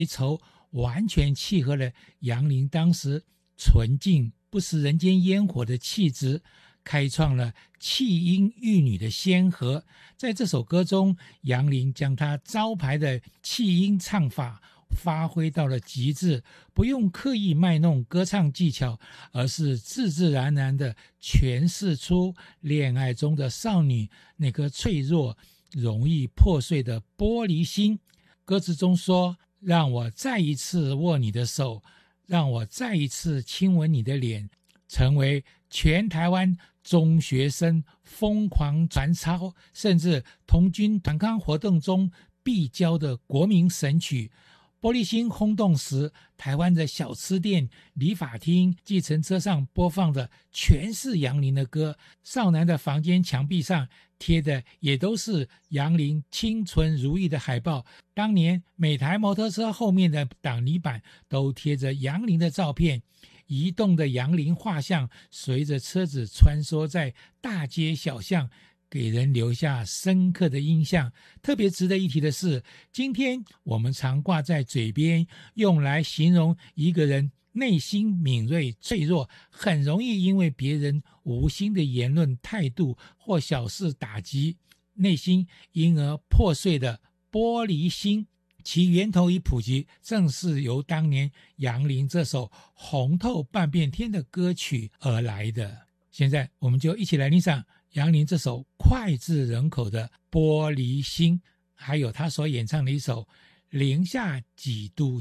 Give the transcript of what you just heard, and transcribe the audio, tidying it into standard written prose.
愁完全契合了杨林当时纯净不食人间烟火的气质，开创了弃婴育女的先河。在这首歌中，杨林将他招牌的弃婴唱法发挥到了极致，不用刻意卖弄歌唱技巧，而是自自然然地诠释出恋爱中的少女那颗脆弱、容易破碎的玻璃心。歌词中说，让我再一次握你的手，让我再一次亲吻你的脸，成为全台湾中学生疯狂传抄，甚至童军团康活动中必教的国民神曲。玻璃心轰动时，台湾的小吃店、理发厅、计程车上播放的全是杨林的歌，少男的房间墙壁上贴的也都是杨林清纯如意的海报。当年每台摩托车后面的挡泥板都贴着杨林的照片，移动的杨林画像随着车子穿梭在大街小巷，给人留下深刻的印象。特别值得一提的是，今天我们常挂在嘴边，用来形容一个人内心敏锐脆弱，很容易因为别人无心的言论态度或小事打击内心，因而破碎的玻璃心，其源头与普及正是由当年杨林这首红透半边天的歌曲而来的。现在我们就一起来欣赏杨林这首脍炙人口的玻璃心，还有他所演唱的一首零下几度